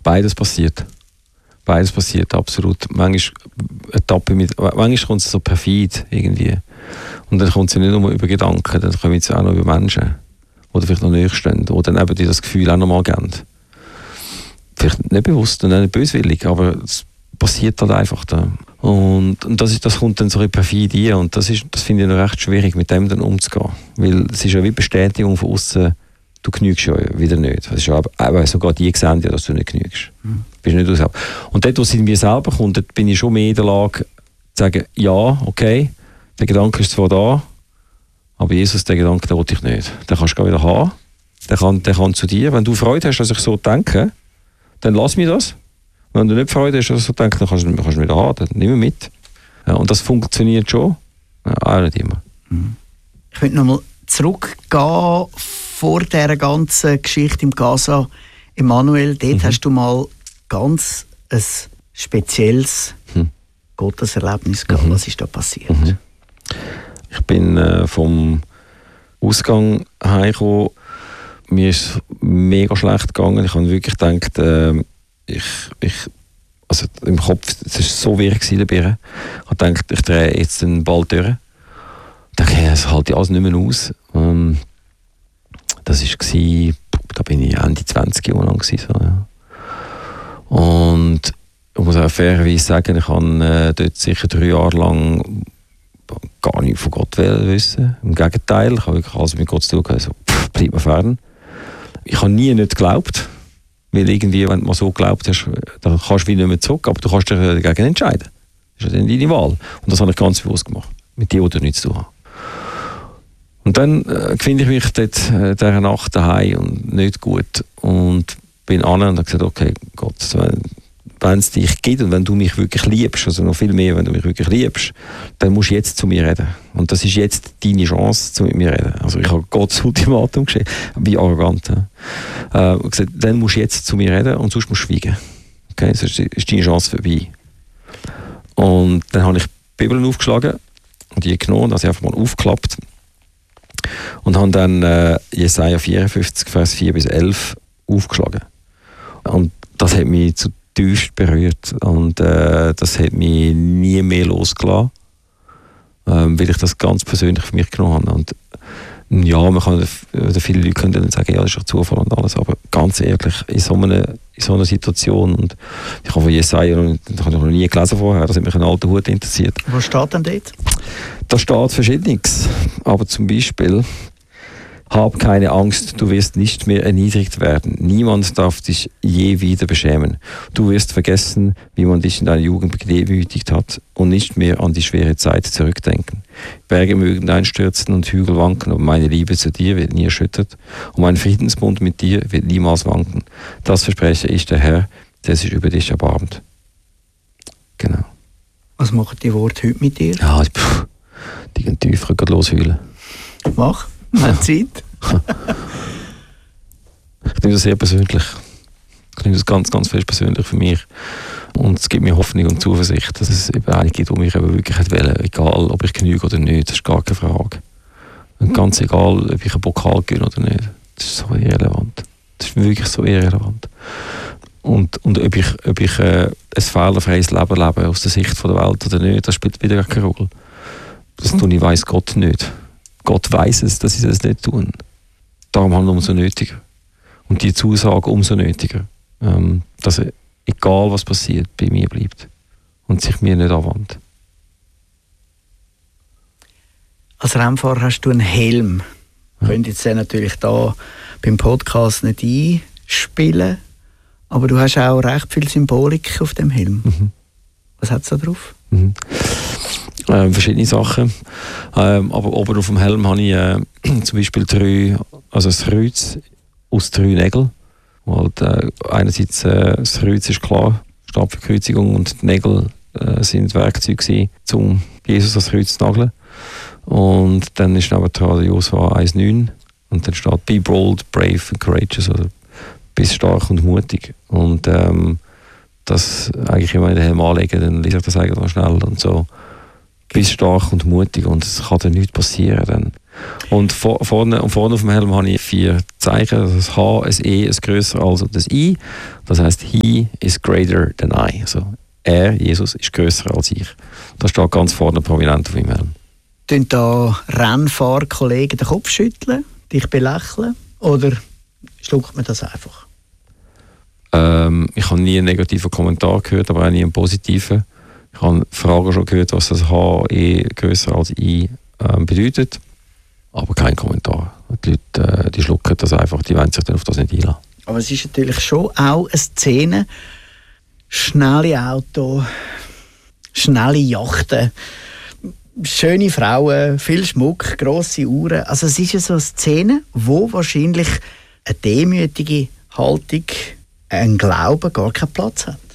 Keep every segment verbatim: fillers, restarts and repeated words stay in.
Beides passiert. Beides passiert, absolut. Manchmal, Etappe mit, manchmal kommt es so perfid irgendwie. Und dann kommt es nicht nur über Gedanken, dann kommen es auch noch über Menschen, die vielleicht noch näher stehen, die dann eben dir das Gefühl auch noch mal geben. Vielleicht nicht bewusst und nicht böswillig, aber es passiert halt einfach da. Und, und das, ist, das kommt dann so perfid rein und das, ist, das finde ich noch recht schwierig, mit dem dann umzugehen. Weil es ist ja wie Bestätigung von außen, du genügst ja wieder nicht. Es ist ja aber sogar die sehen ja, dass du nicht genügst. Mhm. Bist nicht aus. Und dort, wo es in mir selber kommt, dort bin ich schon mehr in der Lage zu sagen, ja, okay, der Gedanke ist zwar da, aber Jesus, den Gedanken, den will ich nicht. Den kannst du wieder haben, der kann, der kann zu dir. Wenn du Freude hast, dass ich so denke, dann lass mir das. Wenn du nicht Freude hast, dass ich so denke, dann kannst du ihn wieder haben, dann nimm ihn mit. Ja, und das funktioniert schon, ja, auch nicht immer. Mhm. Ich möchte nochmal zurückgehen vor dieser ganzen Geschichte im Gaza. Emanuel, dort mhm. hast du mal ganz ein spezielles mhm. Gotteserlebnis gehabt. Mhm. Was ist da passiert? Mhm. Ich bin äh, vom Ausgang heimgekommen. Mir ist es mega schlecht gegangen. Ich habe wirklich gedacht, äh, ich, ich, also im Kopf, es war so wirr gewesen, ich habe gedacht, ich drehe jetzt den Ball durch. Ich dachte, hey, das halte ich alles nicht mehr aus. Ähm, das war, da bin ich Ende zwanzig Jahre lang gewesen, so, ja. Und ich muss auch fairerweise sagen, ich habe äh, dort sicher drei Jahre lang gar nichts von Gott wissen. Im Gegenteil, ich habe wirklich alles mit Gott zu tun gehabt, so, pff, bleib mir fern. Ich habe nie nicht geglaubt, weil irgendwie, wenn du mal so geglaubt hast, dann kannst du wieder nicht mehr zurück, aber du kannst dich dagegen entscheiden. Das ist ja dann deine Wahl. Und das habe ich ganz bewusst gemacht, mit dir, die nichts zu tun haben. Und dann äh, finde ich mich dort äh, dieser Nacht daheim und nicht gut und bin an und habe gesagt, okay, Gott, wenn es dich gibt und wenn du mich wirklich liebst, also noch viel mehr, wenn du mich wirklich liebst, dann musst du jetzt zu mir reden. Und das ist jetzt deine Chance, zu mit mir reden. Also ich habe Gott das Ultimatum geschickt, wie arrogant. Ja. Äh, gesagt, dann musst du jetzt zu mir reden und sonst musst du schweigen. Okay, sonst ist deine Chance vorbei. Und dann habe ich die Bibel aufgeschlagen und die genommen, also einfach mal aufgeklappt und habe dann äh, Jesaja vierundfünfzig, Vers vier bis elf aufgeschlagen. Und das hat mich zutiefst berührt und äh, das hat mich nie mehr losgelassen, ähm, weil ich das ganz persönlich für mich genommen habe. Und ja, man kann, oder viele Leute können dann sagen, ja, das ist doch Zufall und alles, aber ganz ehrlich, in so einer, in so einer Situation, und ich habe von Jesaja noch, das habe ich noch nie gelesen vorher, das hat mich ein alter Hut interessiert. Was steht denn dort? Da steht Verschiedenes, aber zum Beispiel: Hab keine Angst, du wirst nicht mehr erniedrigt werden. Niemand darf dich je wieder beschämen. Du wirst vergessen, wie man dich in deiner Jugend gedemütigt hat und nicht mehr an die schwere Zeit zurückdenken. Berge mögen einstürzen und Hügel wanken, aber meine Liebe zu dir wird nie erschüttert und mein Friedensbund mit dir wird niemals wanken. Das verspreche ich, der Herr, der sich über dich erbarmt. Genau. Was machen die Worte heute mit dir? Ja, pff, die gehen tiefer, gehen losheulen. Mach. Mal Zeit. Ich nehme das sehr persönlich. Ich nehme das ganz, ganz fest persönlich für mich. Und es gibt mir Hoffnung und Zuversicht, dass es eben einige gibt, die mich eben wirklich wählen, egal ob ich genüge oder nicht. Das ist gar keine Frage. Und ganz egal, ob ich einen Pokal gewinne oder nicht. Das ist so irrelevant. Das ist wirklich so irrelevant. Und, und ob ich, ob ich äh, ein fehlerfreies Leben lebe aus der Sicht von der Welt oder nicht, das spielt wieder keine Rolle. Das tue ich, weiss Gott nicht. Gott weiss es, dass sie es nicht tun. Darum haben wir umso nötiger. Und die Zusage umso nötiger. Ähm, dass er, egal was passiert, bei mir bleibt. Und sich mir nicht anwandt. Als Rennfahrer hast du einen Helm. Ja. Könnt jetzt den natürlich da beim Podcast nicht einspielen. Aber du hast auch recht viel Symbolik auf dem Helm. Mhm. Was hat es da drauf? Mhm. Äh, verschiedene Sachen. Ähm, aber oben auf dem Helm habe ich äh, zum Beispiel drei, also ein Kreuz aus drei Nägeln. Halt, äh, einerseits äh, das Kreuz ist klar, steht für Kreuzigung, und die Nägel äh, sind Werkzeuge, um Jesus das Kreuz zu nageln. Und dann ist nebendran der Josua eins neun und dann steht Be bold, brave and courageous, oder bist stark und mutig. Und ähm, das eigentlich, wenn ich den Helm anlege, dann lese ich das eigentlich noch schnell und so. Bist stark und mutig und es kann dir nichts passieren. Dann Und vor, vorne, und vorne auf dem Helm habe ich vier Zeichen, also das H, ein E, ein grösser als das I. Das heisst, he is greater than I. Also er, Jesus, ist grösser als ich. Das steht ganz vorne prominent auf meinem Helm. Tun da Rennfahrkollegen den Kopf schütteln, dich belächeln oder schluckt man das einfach? Ähm, ich habe nie einen negativen Kommentar gehört, aber auch nie einen positiven. Ich habe Fragen schon gehört, was das H, E grösser als I ähm, bedeutet. Aber kein Kommentar. Die Leute, äh, die schlucken das einfach, die wollen sich dann auf das nicht einlassen. Aber es ist natürlich schon auch eine Szene. Schnelle Autos, schnelle Yachten, schöne Frauen, viel Schmuck, grosse Uhren. Also es ist ja so eine Szene, wo wahrscheinlich eine demütige Haltung, ein Glauben gar keinen Platz hat.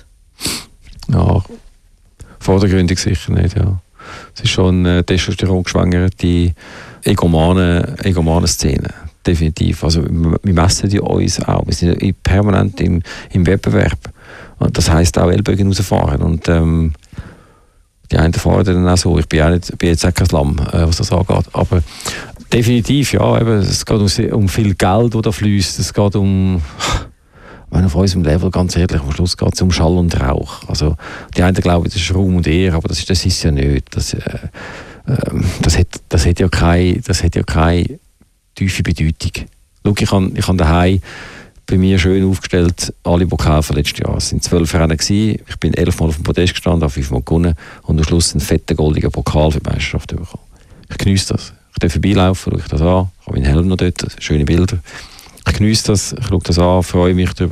Ja, vordergründig sicher nicht, ja. Es ist schon eine testosterongeschwängerte, egomane, egomane Szene. Definitiv. Also, wir messen ja uns auch. Wir sind ja permanent im, im Wettbewerb. Und das heisst auch Ellbogen rausfahren. Und ähm, die einen fahren dann auch so. Ich bin, auch nicht, bin jetzt auch kein Lamm, äh, was das angeht. Aber definitiv, ja. Eben, es geht um, um viel Geld, das da fließt. Es geht um... Wenn auf unserem Level, ganz ehrlich, am Schluss geht es um Schall und Rauch. Also, die einen glauben, das ist Ruhm und Ehre, aber das ist, das ist ja nicht. Das, äh, äh, das, hat, das, hat ja keine, das hat ja keine tiefe Bedeutung. Schau, ich habe ich hab daheim bei mir schön aufgestellt, alle Pokale letztes Jahr. Es waren zwölf Rennen gewesen. Ich bin elfmal auf dem Podest gestanden, habe fünfmal gewonnen und am Schluss einen fetten goldigen Pokal für die Meisterschaft bekommen. Ich geniesse das. Ich darf vorbeilaufen, schaue ich das an, ich habe meinen Helm noch dort, schöne Bilder. Ich geniesse das, ich schaue das an, freue mich darüber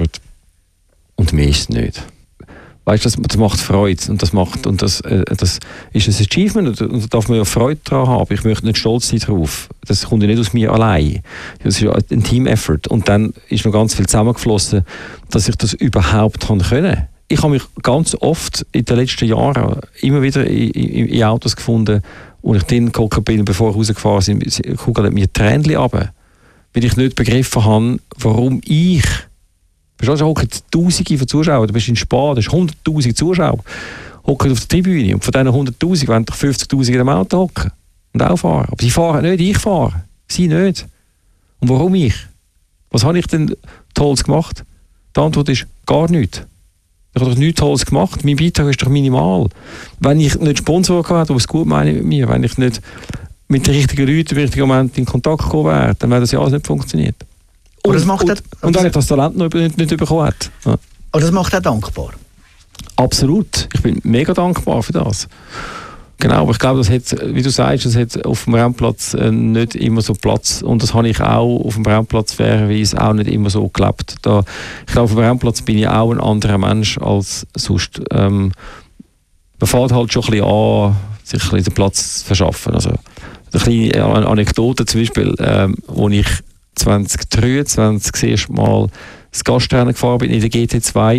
und mehr ist es nicht. Weißt du, das, das macht Freude und das, macht, und das, äh, das ist ein Achievement und da darf man ja Freude daran haben. Ich möchte nicht stolz sein darauf. Das kommt ja nicht aus mir allein. Das ist ja ein Team-Effort und dann ist noch ganz viel zusammengeflossen, dass ich das überhaupt haben können. Ich habe mich ganz oft in den letzten Jahren immer wieder in, in, in Autos gefunden, wo ich drin gehockt bin, bevor ich rausgefahren bin, kugeln mir Tränchen runter, weil ich nicht begriffen habe, warum ich... Verstehst du, hocken Tausende von Zuschauern, du bist in Spa, da hast hunderttausend Zuschauer, hocken auf der Tribüne und von diesen hunderttausend wollen doch fünfzigtausend in dem Auto hocken und auch fahren. Aber sie fahren nicht, ich fahre. Sie nicht. Und warum ich? Was habe ich denn Tolles gemacht? Die Antwort ist gar nichts. Ich habe doch nichts Tolles gemacht, mein Beitrag ist doch minimal. Wenn ich nicht Sponsor gehabt hätte, die es gut meinen mit mir, wenn ich nicht mit den richtigen Leuten im richtigen Moment in Kontakt gekommen wäre, dann wäre das ja alles nicht funktioniert. Und, das macht und, und wenn ich das Talent noch nicht, nicht bekommen hätte. Ja. Aber das macht auch dankbar. Absolut. Ich bin mega dankbar für das. Genau, aber ich glaube, das hat, wie du sagst, das hat auf dem Rennplatz äh, nicht immer so Platz. Und das habe ich auch auf dem Rennplatz fairerweise auch nicht immer so gelebt. Da, ich glaube, auf dem Rennplatz bin ich auch ein anderer Mensch als sonst. Ähm, man fängt halt schon ein bisschen an, sich ein bisschen den Platz zu verschaffen. Also, eine kleine Anekdote zum Beispiel, ähm, wo ich zwanzig dreiundzwanzig das erste Mal das Gastrennen gefahren bin in der G T zwei.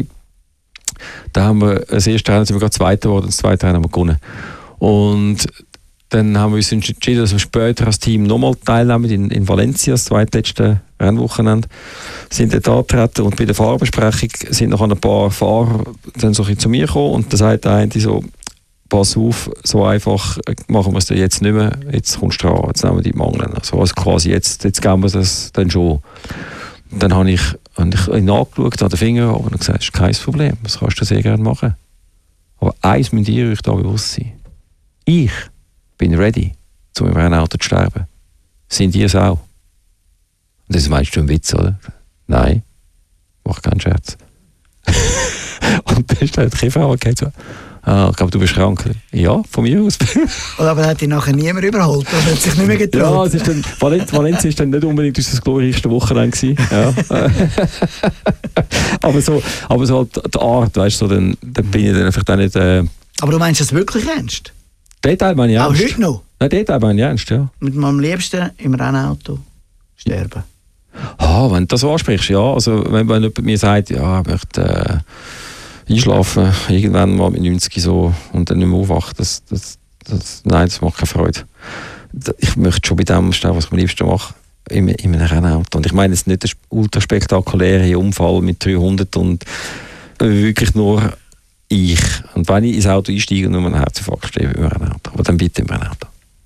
Da haben wir das erste Rennen, sind wir gerade Zweiter geworden, das zweite Rennen haben wir gewonnen. Und dann haben wir uns entschieden, dass wir später als Team nochmal teilnehmen in, in Valencia, das zweitletzte Rennwochenende, sind dort angetreten und bei der Fahrerbesprechung sind noch ein paar Fahrer dann so ein bisschen zu mir gekommen und da sagt der eine so, pass auf, so einfach machen wir es jetzt nicht mehr, jetzt kommst du dran, jetzt nehmen wir die Mangel. Also, also quasi jetzt, jetzt geben wir das dann schon. Und dann habe ich, hab ich ihn angeschaut, an den Finger und gesagt, das ist kein Problem, das kannst du sehr gerne machen. Aber eins müsst ihr euch da bewusst sein. Ich bin ready, um im Rennauto zu sterben. Sind ihr es auch? Und das meinst du einen Witz, oder? Nein, mach keinen Scherz. Und dann ist der Frau gesagt so, ah, ich glaube, du bist krank. Ja, von mir aus. Aber hat dich nachher niemand überholt oder hat sich nicht mehr getraut? Ja, es ist dann, Valencia war dann nicht unbedingt unser glorreichste Wochenende. Ja. aber, so, aber so halt die Art, weißt du, so, dann, dann bin ich dann einfach nicht... Äh, aber du meinst das wirklich ernst? Den Teil meine ich ernst. Auch heute noch? Nein, den Teil meine ich ernst, ja. Mit meinem Liebsten im Rennauto sterben? Ah, wenn du das so ansprichst, ja. Also, wenn, wenn jemand mir sagt, ja, ich möchte... Äh, einschlafen, irgendwann mal mit neunzig so und dann nicht mehr aufwachen, das, das, das, nein, das macht keine Freude. Ich möchte schon bei dem stehen, was ich am liebsten mache, in, in einem Rennauto. Und ich meine jetzt nicht den ultraspektakulären Unfall mit dreihundert und wirklich nur ich. Und wenn ich ins Auto einsteige und nur einen Herzinfarkt stehe im Rennauto, aber dann bitte im Rennauto.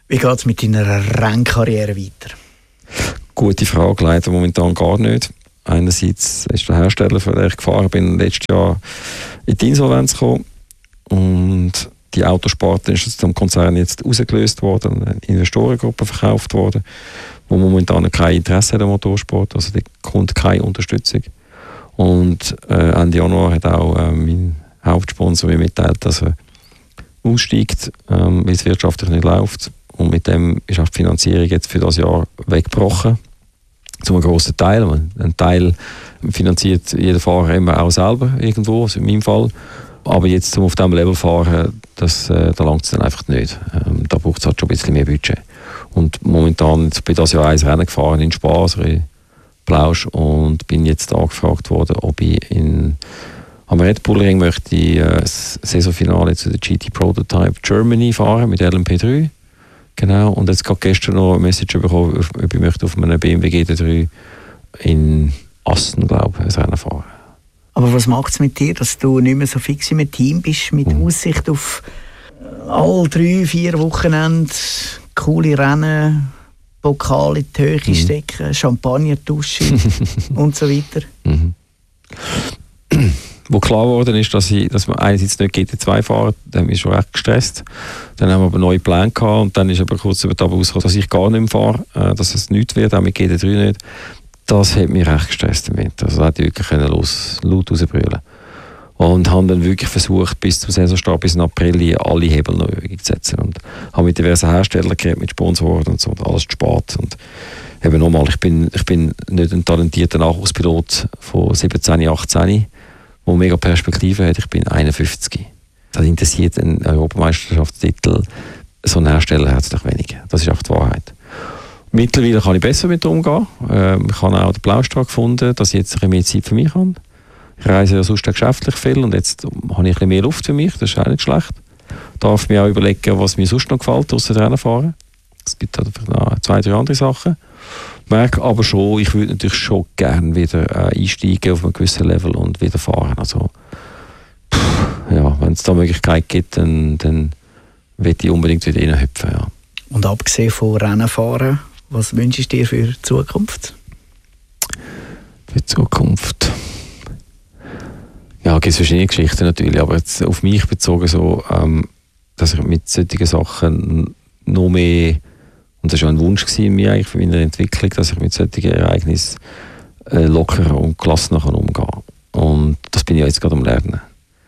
Wie geht es mit deiner Rennkarriere weiter? Gute Frage, leider momentan gar nicht. Einerseits ist der Hersteller, für den ich gefahren bin, letztes Jahr in die Insolvenz gekommen. Und die Autosparte ist aus dem Konzern jetzt rausgelöst worden, eine Investorengruppe verkauft worden, wo momentan kein Interesse hat am Motorsport, also die kommt keine Unterstützung. Und äh, Ende Januar hat auch äh, mein Hauptsponsor mir mitteilt, dass er aussteigt, ähm, weil es wirtschaftlich nicht läuft. Und mit dem ist auch die Finanzierung jetzt für das Jahr weggebrochen. Zu einem grossen Teil. Ein Teil finanziert jeder Fahrer immer auch selber irgendwo, also in meinem Fall. Aber jetzt zum auf diesem Level fahren, das, äh, da langt es dann einfach nicht. Ähm, da braucht es halt schon ein bisschen mehr Budget. Und momentan bin ich das Jahr eins Rennen gefahren in Spa, also in Plausch, und bin jetzt angefragt worden, ob ich in, am Red Bull Ring möchte ich, äh, das Saisonfinale zu der G T Prototype Germany fahren mit L M P drei. Genau, und jetzt gerade gestern noch eine Message bekommen, ob ich möchte auf einem B M W G T drei in Assen, glaube ich, ein Rennen fahren. Aber was macht es mit dir, dass du nicht mehr so fix im Team bist, mit mhm. Aussicht auf alle drei, vier Wochenende coole Rennen, Pokal in die Höhe mhm. stecken, Champagner tauschen und so weiter? Mhm. Wo klar geworden ist, dass, ich, dass wir einerseits nicht G T zwei fahren, dann haben wir schon recht gestresst. Dann haben wir aber neue Pläne gehabt und dann ist aber kurz über die rausgekommen, dass ich gar nicht mehr fahre, dass es nichts wird, auch mit G T drei nicht. Das hat mich recht gestresst damit. Also da hätte ich wirklich los, laut rausbrüllen. Und haben dann wirklich versucht, bis zum Saisonstart, bis in April, alle Hebel neu zu setzen. Und habe mit diversen Herstellern geredet, mit Sponsoren und so, und alles zu spät. Und eben nochmal, ich bin, ich bin nicht ein talentierter Nachwuchspilot von siebzehn, achtzehn, der mega Perspektive hat. Ich bin einundfünfzig. Das interessiert einen Europameisterschaftstitel so einen Hersteller herzlich wenig. Das ist einfach die Wahrheit. Mittlerweile kann ich besser mit umgehen. Ähm, ich habe auch den Blaustrahl gefunden, dass ich jetzt ein bisschen mehr Zeit für mich habe. Ich reise ja sonst geschäftlich viel und jetzt habe ich ein bisschen mehr Luft für mich, das ist auch nicht schlecht. Ich darf mir auch überlegen, was mir sonst noch gefällt, ausser Rennen fahren. Es gibt halt noch zwei, drei andere Sachen. Ich merke aber schon, ich würde natürlich schon gerne wieder äh, einsteigen auf einem gewissen Level und wieder fahren. Also, pff, ja, wenn es da Möglichkeit gibt, dann, dann will ich unbedingt wieder reinhüpfen. Ja. Und abgesehen von Rennen fahren, was wünschst du dir für die Zukunft? Für die Zukunft? Ja, es gibt verschiedene Geschichten natürlich, aber jetzt auf mich bezogen so, ähm, dass ich mit solchen Sachen noch mehr, und das war ein Wunsch in mir eigentlich für meine Entwicklung, dass ich mit solchen Ereignissen äh, lockerer und gelassener umgehen kann. Und das bin ich jetzt gerade am Lernen.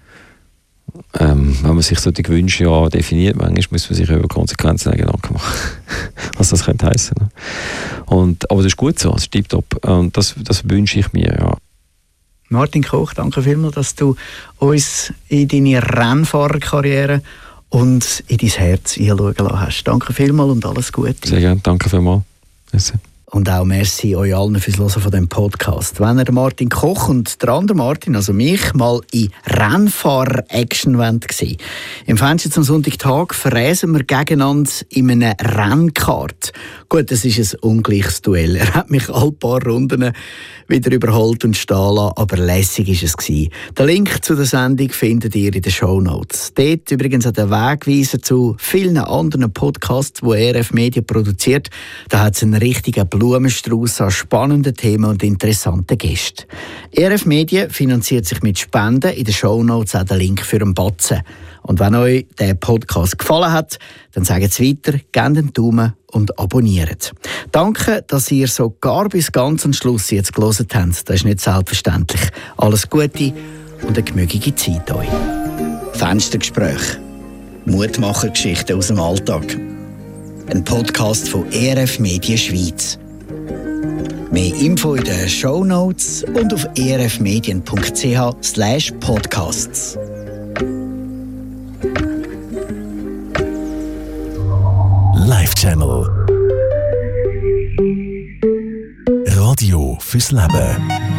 Ähm, wenn man sich solche Wünsche ja definiert, manchmal muss man sich über Konsequenzen Gedanken machen, was das könnte heissen. Ne? Und, aber das ist gut so, das ist tiptop. Und das, das wünsche ich mir, ja. Martin Koch, danke vielmals, dass du uns in deine Rennfahrerkarriere und in dein Herz einschauen lassen hast. Danke vielmals und alles Gute. Sehr gerne, danke vielmals. Merci. Und auch merci euch allen fürs Hören von diesem Podcast. Wenn ihr den Martin Koch und der andere Martin, also mich, mal in Rennfahrer-Action sehen. Im Fenster zum Sonntagtag verräsen wir gegeneinander in einem Rennkart. Gut, das ist ein ungleiches Duell. Er hat mich alle paar Runden wieder überholt und stehen lassen, aber lässig war es gewesen. Den Link zu der Sendung findet ihr in den Shownotes. Dort übrigens auch der Wegweiser zu vielen anderen Podcasts, die E R F Media produziert. Da hat es einen richtigen Blumenstrauß an spannenden Themen und interessanten Gästen. E R F Media finanziert sich mit Spenden. In den Shownotes auch den Link für einen Batzen. Und wenn euch der Podcast gefallen hat, dann sagt es weiter, gebt einen Daumen und abonniert. Danke, dass ihr sogar bis ganz am Schluss jetzt gehört habt. Das ist nicht selbstverständlich. Alles Gute und eine gemütliche Zeit euch. Fenstergespräch. Mutmachergeschichten aus dem Alltag. Ein Podcast von E R F Media Schweiz. Mehr Info in den Shownotes und auf erfmedien punkt c h slash podcasts. Live Channel. Radio fürs Leben.